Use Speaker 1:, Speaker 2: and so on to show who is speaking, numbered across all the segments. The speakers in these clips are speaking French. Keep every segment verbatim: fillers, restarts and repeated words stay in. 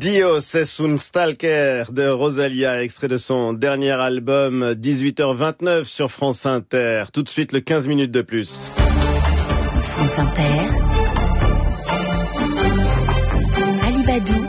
Speaker 1: Dios es un stalker de Rosalia, extrait de son dernier album, dix-huit heures vingt-neuf sur France Inter. Tout de suite, le quinze minutes de plus.
Speaker 2: France Inter. Alibadou.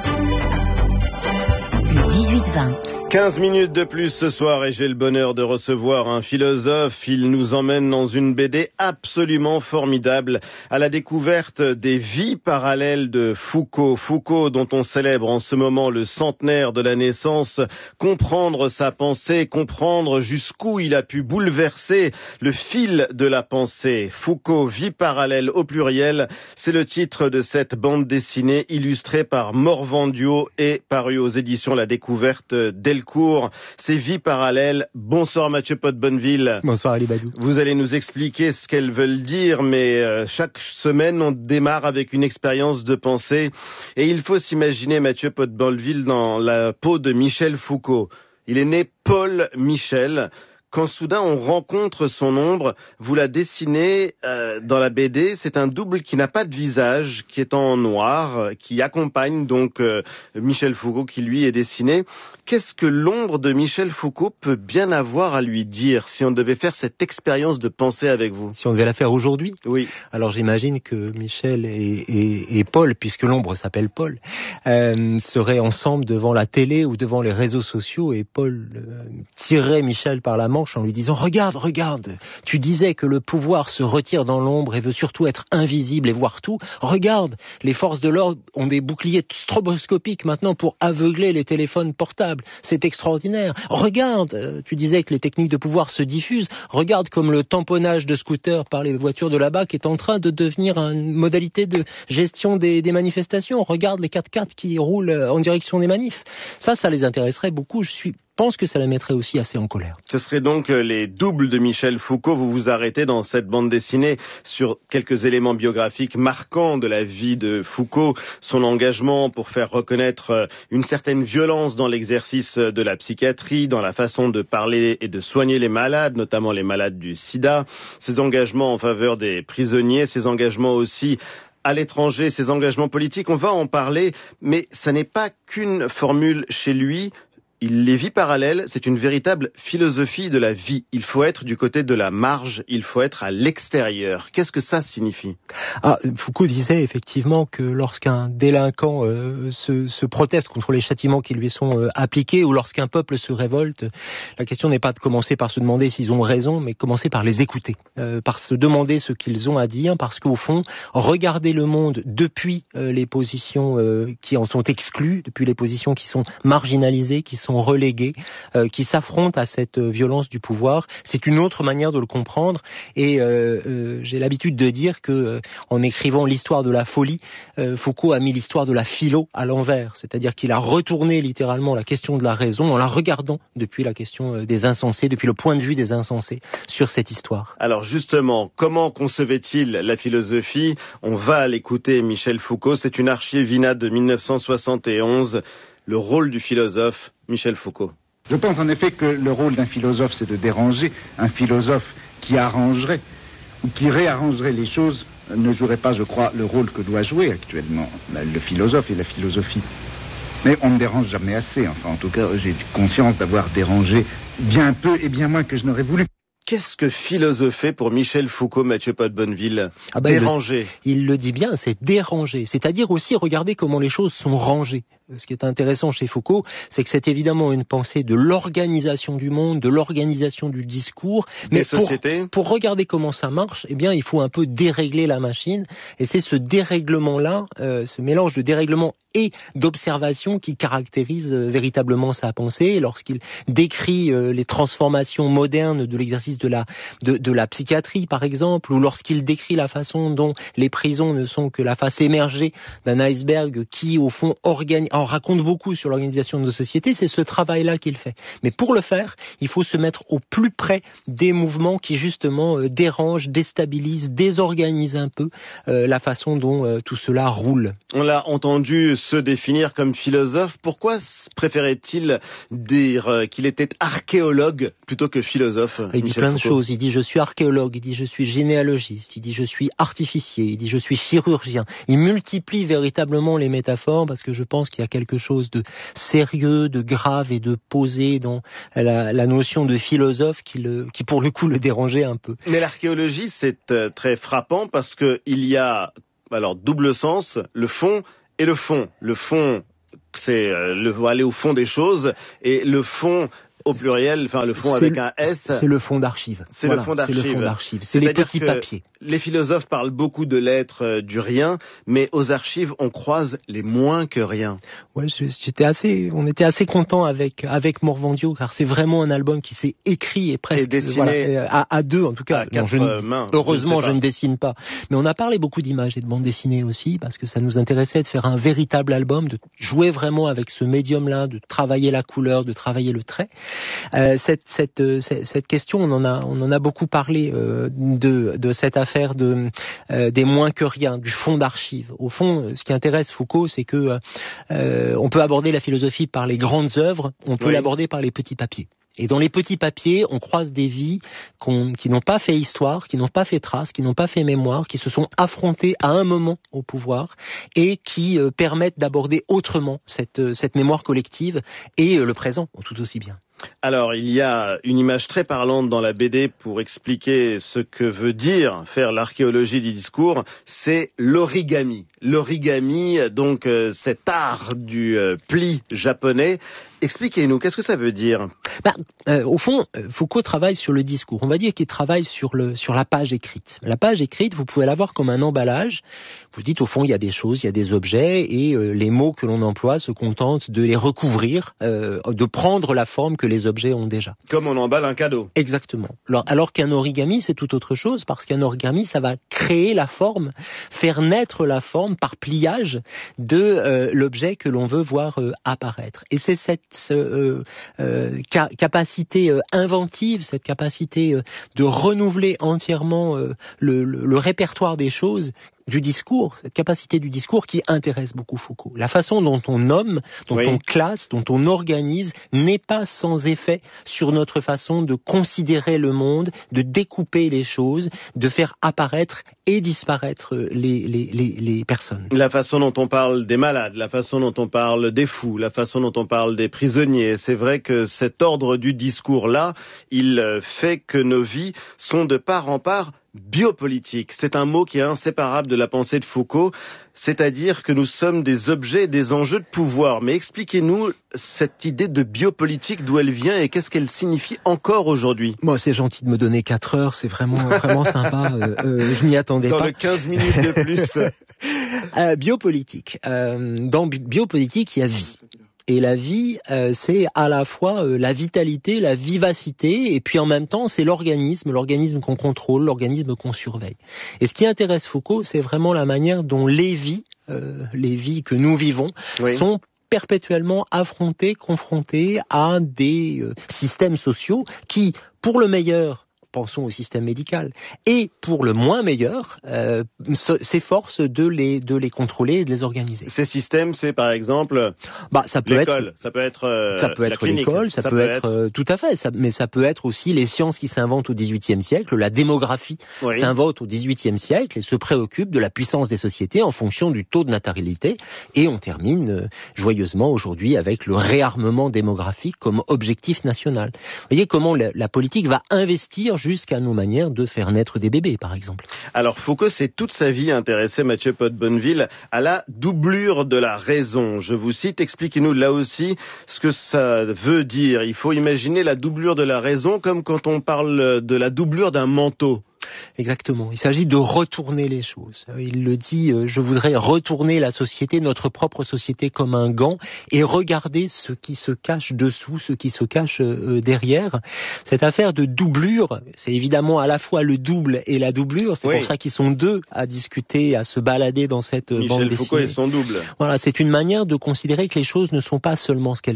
Speaker 2: Le dix-huit vingt.
Speaker 1: quinze minutes de plus ce soir et j'ai le bonheur de recevoir un philosophe. Il nous emmène dans une B D absolument formidable à la découverte des vies parallèles de Foucault. Foucault dont on célèbre en ce moment le centenaire de la naissance. Comprendre sa pensée, comprendre jusqu'où il a pu bouleverser le fil de la pensée. Foucault, vie parallèle au pluriel, c'est le titre de cette bande dessinée illustrée par Morvandio et parue aux éditions La Découverte Delcourt. Ces vies parallèles. Bonsoir Mathieu Pot-Bonneville.
Speaker 3: Bonsoir Ali Badou.
Speaker 1: Vous allez nous expliquer ce qu'elles veulent dire, mais euh, chaque semaine on démarre avec une expérience de pensée et il faut s'imaginer Mathieu Pot-Bonneville dans la peau de Michel Foucault. Il est né Paul Michel. Quand soudain on rencontre son ombre, vous la dessinez euh, dans la B D, c'est un double qui n'a pas de visage, qui est en noir, euh, qui accompagne donc euh, Michel Foucault qui lui est dessiné. Qu'est-ce que l'ombre de Michel Foucault peut bien avoir à lui dire si on devait faire cette expérience de pensée avec vous?
Speaker 3: Si on devait la faire aujourd'hui?
Speaker 1: Oui.
Speaker 3: Alors j'imagine que Michel et, et, et Paul, puisque l'ombre s'appelle Paul, euh, seraient ensemble devant la télé ou devant les réseaux sociaux et Paul euh, tirerait Michel par la manche en lui disant « Regarde, regarde, tu disais que le pouvoir se retire dans l'ombre et veut surtout être invisible et voir tout. Regarde, les forces de l'ordre ont des boucliers stroboscopiques maintenant pour aveugler les téléphones portables. C'est extraordinaire. Regarde, tu disais que les techniques de pouvoir se diffusent. Regarde comme le tamponnage de scooters par les voitures de là-bas qui est en train de devenir une modalité de gestion des, des manifestations. Regarde les quatre-quatre qui roulent en direction des manifs. Ça, ça les intéresserait beaucoup. Je suis... Je pense que ça la mettrait aussi assez en colère.
Speaker 1: Ce serait donc les doubles de Michel Foucault. Vous vous arrêtez dans cette bande dessinée sur quelques éléments biographiques marquants de la vie de Foucault, son engagement pour faire reconnaître une certaine violence dans l'exercice de la psychiatrie, dans la façon de parler et de soigner les malades, notamment les malades du sida, ses engagements en faveur des prisonniers, ses engagements aussi à l'étranger, ses engagements politiques. On va en parler, mais ça n'est pas qu'une formule chez lui. Il les vies parallèles, c'est une véritable philosophie de la vie. Il faut être du côté de la marge, il faut être à l'extérieur. Qu'est-ce que ça signifie?
Speaker 3: Ah, Foucault disait effectivement que lorsqu'un délinquant euh, se, se proteste contre les châtiments qui lui sont euh, appliqués ou lorsqu'un peuple se révolte, la question n'est pas de commencer par se demander s'ils ont raison, mais commencer par les écouter, euh, par se demander ce qu'ils ont à dire, parce qu'au fond, regarder le monde depuis euh, les positions euh, qui en sont exclues, depuis les positions qui sont marginalisées, qui sont sont relégués, euh, qui s'affrontent à cette euh, violence du pouvoir. C'est une autre manière de le comprendre et euh, euh, j'ai l'habitude de dire que euh, en écrivant l'histoire de la folie, euh, Foucault a mis l'histoire de la philo à l'envers, c'est-à-dire qu'il a retourné littéralement la question de la raison en la regardant depuis la question euh, des insensés, depuis le point de vue des insensés sur cette histoire.
Speaker 1: Alors justement, comment concevait-il la philosophie? On va l'écouter, Michel Foucault, c'est une archivina de mille neuf cent soixante et onze. Le rôle du philosophe, Michel Foucault.
Speaker 4: Je pense en effet que le rôle d'un philosophe, c'est de déranger. Un philosophe qui arrangerait ou qui réarrangerait les choses ne jouerait pas, je crois, le rôle que doit jouer actuellement le philosophe et la philosophie. Mais on ne dérange jamais assez. Enfin, en tout cas, j'ai conscience d'avoir dérangé bien peu et bien moins que je n'aurais voulu.
Speaker 1: Qu'est-ce que philosopher pour Michel Foucault, Mathieu Pot-Bonneville?
Speaker 3: Ah ben,
Speaker 1: Déranger.
Speaker 3: Il le, il le dit bien, c'est déranger. C'est-à-dire aussi regarder comment les choses sont rangées. Ce qui est intéressant chez Foucault, c'est que c'est évidemment une pensée de l'organisation du monde, de l'organisation du discours.
Speaker 1: Des
Speaker 3: mais
Speaker 1: sociétés.
Speaker 3: Pour, pour regarder comment ça marche, eh bien, il faut un peu dérégler la machine. Et c'est ce dérèglement-là, euh, ce mélange de dérèglement et d'observation qui caractérise euh, véritablement sa pensée. Lorsqu'il décrit euh, les transformations modernes de l'exercice de la, de, de la psychiatrie, par exemple, ou lorsqu'il décrit la façon dont les prisons ne sont que la face émergée d'un iceberg qui, au fond, organise, on raconte beaucoup sur l'organisation de nos sociétés, c'est ce travail-là qu'il fait. Mais pour le faire, il faut se mettre au plus près des mouvements qui justement euh, dérangent, déstabilisent, désorganisent un peu euh, la façon dont euh, tout cela roule.
Speaker 1: On l'a entendu se définir comme philosophe. Pourquoi préférait-il dire euh, qu'il était archéologue plutôt que philosophe,
Speaker 3: Il dit plein plein de
Speaker 1: Foucault.
Speaker 3: choses. Il dit je suis archéologue, il dit je suis généalogiste, il dit je suis artificier, il dit je suis chirurgien. Il multiplie véritablement les métaphores parce que je pense qu'il y a quelque chose de sérieux, de grave et de posé dans la, la notion de philosophe qui, le, qui pour le coup le dérangeait un peu.
Speaker 1: Mais l'archéologie, c'est euh, très frappant parce que il y a, alors, double sens, le fond et le fond. Le fond, c'est euh, le, aller au fond des choses, et le fond au pluriel, enfin le fond avec
Speaker 3: le,
Speaker 1: un S.
Speaker 3: C'est le fond d'archives.
Speaker 1: C'est
Speaker 3: voilà,
Speaker 1: le fond d'archives.
Speaker 3: C'est le fond d'archives. C'est les petits papiers.
Speaker 1: Les philosophes parlent beaucoup de l'être, euh, du rien, mais aux archives, on croise les moins que rien.
Speaker 3: Ouais, j'étais assez, on était assez content avec avec Morvandio, car c'est vraiment un album qui s'est écrit et presque
Speaker 1: et dessiné
Speaker 3: voilà, à, à deux en tout cas.
Speaker 1: À quatre
Speaker 3: non, je ne,
Speaker 1: mains.
Speaker 3: Heureusement,
Speaker 1: je,
Speaker 3: je ne dessine pas. Mais on a parlé beaucoup d'images et de bandes dessinées aussi, parce que ça nous intéressait de faire un véritable album, de jouer vraiment avec ce médium-là, de travailler la couleur, de travailler le trait. Euh, cette, cette, cette, cette question, on en a, on en a beaucoup parlé euh, de, de cette affaire de euh, des moins que rien, du fond d'archives. Au fond, ce qui intéresse Foucault, c'est que euh, on peut aborder la philosophie par les grandes œuvres, on peut oui. l'aborder par les petits papiers. Et dans les petits papiers, on croise des vies qu'on, qui n'ont pas fait histoire, qui n'ont pas fait trace, qui n'ont pas fait mémoire, qui se sont affrontées à un moment au pouvoir et qui euh, permettent d'aborder autrement cette, euh, cette mémoire collective et euh, le présent tout aussi bien.
Speaker 1: Alors, il y a une image très parlante dans la B D pour expliquer ce que veut dire faire l'archéologie du discours, c'est l'origami. L'origami, donc euh, cet art du euh, pli japonais. Expliquez-nous, qu'est-ce que ça veut dire ?
Speaker 3: Bah, euh, au fond, Foucault travaille sur le discours. On va dire qu'il travaille sur le sur la page écrite. La page écrite, vous pouvez la voir comme un emballage. Vous dites, au fond, il y a des choses, il y a des objets, et euh, les mots que l'on emploie se contentent de les recouvrir, euh, de prendre la forme que les objets ont déjà.
Speaker 1: Comme on emballe un cadeau.
Speaker 3: Exactement. Alors, alors qu'un origami, c'est tout autre chose, parce qu'un origami, ça va créer la forme, faire naître la forme par pliage de euh, l'objet que l'on veut voir euh, apparaître. Et c'est cette Euh, euh, ca- capacité euh, inventive, cette capacité euh, de renouveler entièrement euh, le, le, le répertoire des choses, du discours, cette capacité du discours qui intéresse beaucoup Foucault. La façon dont on nomme, dont oui. on classe, dont on organise n'est pas sans effet sur notre façon de considérer le monde, de découper les choses, de faire apparaître et disparaître les, les, les, les personnes.
Speaker 1: La façon dont on parle des malades, la façon dont on parle des fous, la façon dont on parle des prisonniers. C'est vrai que cet ordre du discours-là, il fait que nos vies sont de part en part biopolitique. C'est un mot qui est inséparable de la pensée de Foucault, c'est-à-dire que nous sommes des objets et des enjeux de pouvoir. Mais expliquez-nous cette idée de biopolitique, d'où elle vient et qu'est-ce qu'elle signifie encore aujourd'hui.
Speaker 3: Moi, c'est gentil de me donner quatre heures, c'est vraiment vraiment sympa. Euh, euh, je m'y attendais
Speaker 1: dans
Speaker 3: pas.
Speaker 1: Dans le quinze minutes de plus.
Speaker 3: euh, biopolitique. Euh, dans bi- biopolitique, il y a vie. Et la vie, euh, c'est à la fois euh, la vitalité, la vivacité, et puis en même temps, c'est l'organisme, l'organisme qu'on contrôle, l'organisme qu'on surveille. Et ce qui intéresse Foucault, c'est vraiment la manière dont les vies, euh, les vies que nous vivons, oui. sont perpétuellement affrontées, confrontées à des euh, systèmes sociaux qui, pour le meilleur, pensons au système médical, et pour le moins meilleur, euh, s'efforce de les de les contrôler et de les organiser.
Speaker 1: Ces systèmes, c'est par exemple
Speaker 3: bah, ça peut
Speaker 1: l'école,
Speaker 3: être,
Speaker 1: ça peut être euh,
Speaker 3: ça peut être l'école, ça, ça peut, peut être, être... Euh, tout à fait, ça, mais ça peut être aussi les sciences qui s'inventent au dix-huitième siècle, la démographie oui. s'invente au dix-huitième siècle et se préoccupe de la puissance des sociétés en fonction du taux de natalité, et on termine euh, joyeusement aujourd'hui avec le réarmement démographique comme objectif national. Vous voyez comment la, la politique va investir jusqu'à nos manières de faire naître des bébés, par exemple.
Speaker 1: Alors Foucault s'est toute sa vie intéressé, Mathieu Pot-Bonneville, à la doublure de la raison. Je vous cite, expliquez-nous là aussi ce que ça veut dire. Il faut imaginer la doublure de la raison comme quand on parle de la doublure d'un manteau.
Speaker 3: Exactement. Il s'agit de retourner les choses. Il le dit, euh, je voudrais retourner la société, notre propre société, comme un gant et regarder ce qui se cache dessous, ce qui se cache euh, derrière. Cette affaire de doublure, c'est évidemment à la fois le double et la doublure. C'est oui. pour ça qu'ils sont deux à discuter, à se balader dans cette
Speaker 1: Michel
Speaker 3: bande dessinée.
Speaker 1: Michel Foucault et son double.
Speaker 3: Voilà, c'est une manière de considérer que les choses ne sont pas seulement ce qu'elles sont.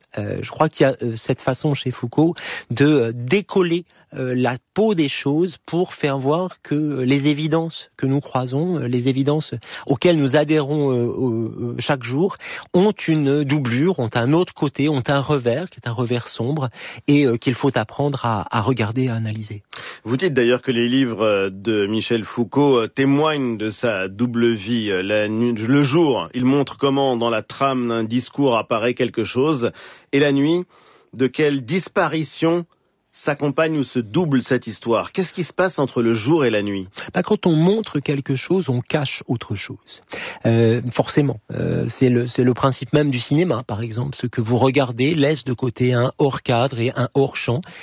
Speaker 3: Euh, je crois qu'il y a euh, cette façon chez Foucault de euh, décoller euh, la peau des choses pour faire voir que euh, les évidences que nous croisons, euh, les évidences auxquelles nous adhérons euh, euh, chaque jour, ont une doublure, ont un autre côté, ont un revers qui est un revers sombre et euh, qu'il faut apprendre à, à regarder, à analyser.
Speaker 1: Vous dites d'ailleurs que les livres de Michel Foucault témoignent de sa double vie. La nuit, le jour, il montre comment dans la trame d'un discours apparaît quelque chose, et la nuit, de quelle disparition s'accompagne ou se double cette histoire. Qu'est-ce qui se passe entre le jour et la nuit ?
Speaker 3: Bah, quand on montre quelque chose, on cache autre chose. Euh, forcément, euh, c'est le c'est le principe même du cinéma, par exemple. Ce que vous regardez laisse de côté un hors cadre et un hors champ.